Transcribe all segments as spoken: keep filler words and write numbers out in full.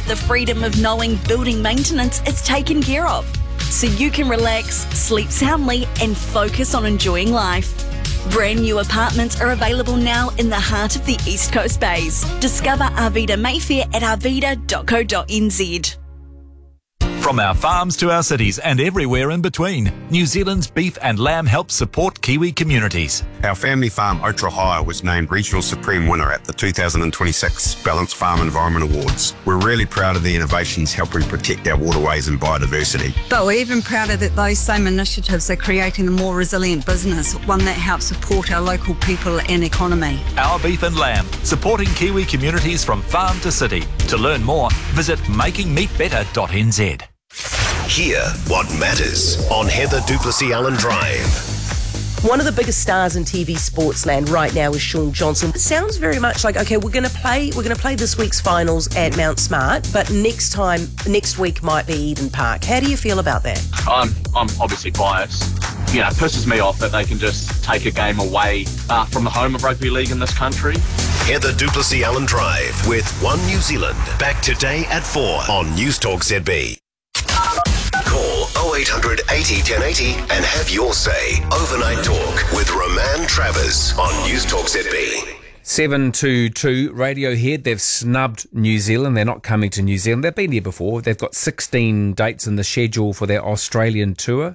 the freedom of knowing building maintenance is taken care of, so you can relax, sleep soundly, and focus on enjoying life. Brand new apartments are available now in the heart of the East Coast Bays. Discover Arvida Mayfair at arvida dot co dot n z. From our farms to our cities and everywhere in between, New Zealand's beef and lamb helps support Kiwi communities. Our family farm, Otrahire, was named Regional Supreme Winner at the two thousand twenty-six Balanced Farm Environment Awards. We're really proud of the innovations helping protect our waterways and biodiversity. But we're even prouder that those same initiatives are creating a more resilient business, one that helps support our local people and economy. Our beef and lamb, supporting Kiwi communities from farm to city. To learn more, visit making meat better dot n z. Hear what matters on Heather Duplessis Allen Drive. One of the biggest stars in T V sports land right now is Shaun Johnson. It sounds very much like, okay, we're going to play we're going to play this week's finals at Mount Smart, but next time, next week might be Eden Park. How do you feel about that? I'm, I'm obviously biased. You know, it pisses me off that they can just take a game away uh, from the home of rugby league in this country. Heather Duplessis Allen Drive with One New Zealand. Back today at four on News Talk Z B. Call oh eight hundred eighty ten eighty and have your say. Overnight Talk with Roman Travers on News Talk Z B. seven two two Radiohead, they've snubbed New Zealand. They're not coming to New Zealand. They've been here before. They've got sixteen dates in the schedule for their Australian tour.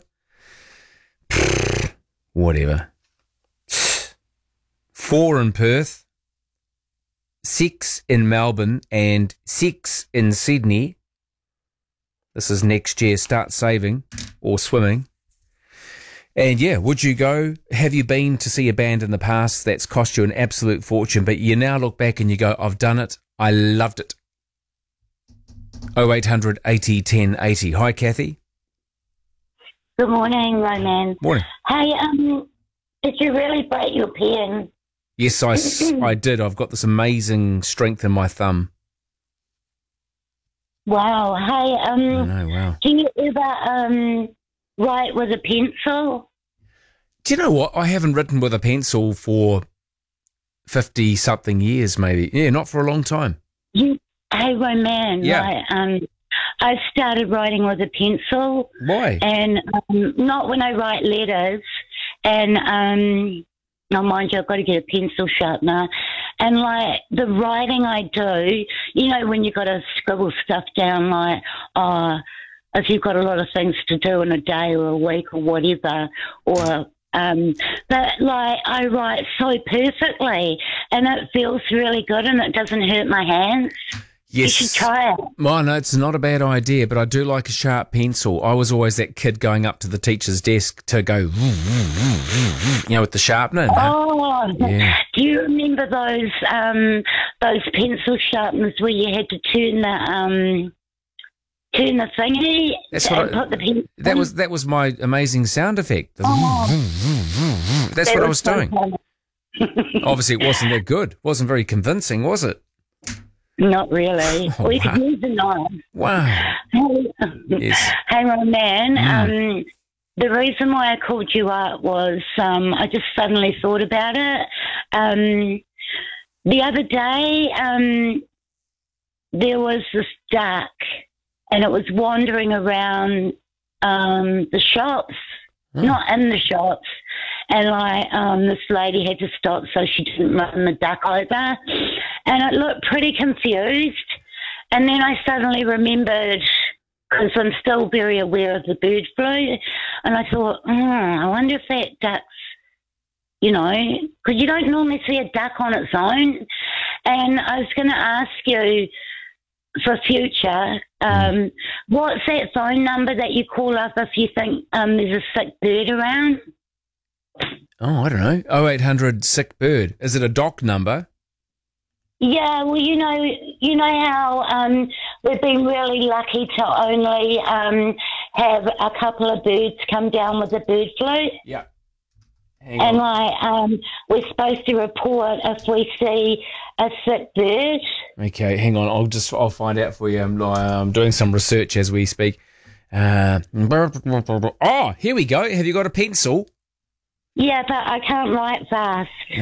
Whatever. Four in Perth, six in Melbourne, and six in Sydney. This is next year. Start saving or swimming. And yeah, would you go? Have you been to see a band in the past that's cost you an absolute fortune, but you now look back and you go, I've done it. I loved it. oh eight hundred eighty ten eighty. Hi, Kathy. Good morning, Roman. Morning. Hey, um, did you really break your pen? Yes, I, I did. I've got this amazing strength in my thumb. Wow. Hey, um, I know, wow. do you ever um, write with a pencil? Do you know what? I haven't written with a pencil for fifty-something years, maybe. Yeah, not for a long time. You, hey, Roman. Yeah. Right, um, I started writing with a pencil. Why? And um, not when I write letters. And, um, oh, mind you, I've got to get a pencil sharpener. And, like, the writing I do, you know, when you've got to scribble stuff down, like, oh, if you've got a lot of things to do in a day or a week or whatever, or, um, but, like, I write so perfectly and it feels really good and it doesn't hurt my hands. Yes. You should try it. Well, no, it's not a bad idea, but I do like a sharp pencil. I was always that kid going up to the teacher's desk to go, you know, with the sharpener. Oh, yeah. Do you remember those um, those pencil sharpeners where you had to turn the um, turn the thingy That's and what I, put the pen? that was that was my amazing sound effect. The Oh. That's That what I was was so doing. fun. Obviously, it wasn't that good. wasn't very convincing, was it? Not really. Oh, we wow. could use a knife. Wow. Hey, Yes. hang on, man. Mm. Um, the reason why I called you up was um, I just suddenly thought about it. Um, the other day, um, there was this duck, and it was wandering around um, the shops, Mm. not in the shops. And like um, this lady had to stop so she didn't run the duck over, and it looked pretty confused. And then I suddenly remembered, because I'm still very aware of the bird flu, and I thought, oh, I wonder if that duck's, you know, because you don't normally see a duck on its own. And I was going to ask you for future, um, what's that phone number that you call up if you think um, there's a sick bird around? Oh, I don't know. oh eight hundred sick bird. Is it a doc number? Yeah, well, you know, you know how um, we've been really lucky to only um, have a couple of birds come down with the bird flu. Yeah. Hang and on. like um, we're supposed to report if we see a sick bird. Okay, hang on. I'll just I'll find out for you. I'm, I'm doing some research as we speak. Uh, oh, here we go. Have you got a pencil? Yeah, but I can't write fast.